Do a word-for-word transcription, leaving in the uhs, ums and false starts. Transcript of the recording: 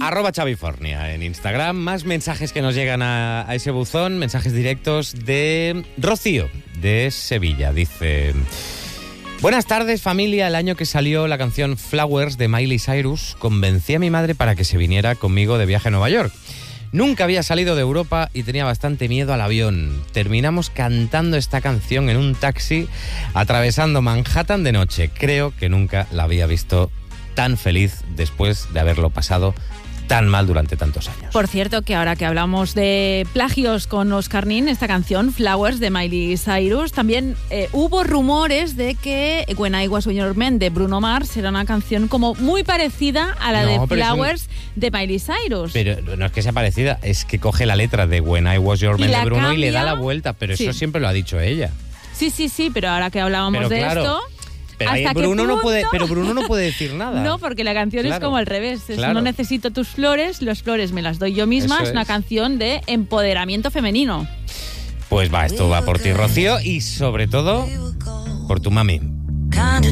Arroba Chavifornia en Instagram. Más mensajes que nos llegan a, a ese buzón. Mensajes directos de Rocío, de Sevilla. Dice: buenas tardes, familia. El año que salió la canción Flowers de Miley Cyrus, convencí a mi madre para que se viniera conmigo de viaje a Nueva York. Nunca había salido de Europa y tenía bastante miedo al avión. Terminamos cantando esta canción en un taxi, atravesando Manhattan de noche. Creo que nunca la había visto tan feliz después de haberlo pasado tan mal durante tantos años. Por cierto, que ahora que hablamos de plagios con Oscar Nin, esta canción, Flowers, de Miley Cyrus, también eh, hubo rumores de que When I Was Your Man, de Bruno Mars, era una canción como muy parecida a la no, de Flowers un... de Miley Cyrus. Pero no es que sea parecida, es que coge la letra de When I Was Your Man de Bruno cambia, y le da la vuelta, pero sí. Eso siempre lo ha dicho ella. Sí, sí, sí, pero ahora que hablábamos pero de claro, esto... Pero, ahí Bruno no puede, pero Bruno no puede decir nada. No, porque la canción claro, es como al revés. Es, claro. No necesito tus flores, las flores me las doy yo misma. Es, es una canción de empoderamiento femenino. Pues va, esto va por ti, Rocío, y sobre todo por tu mami.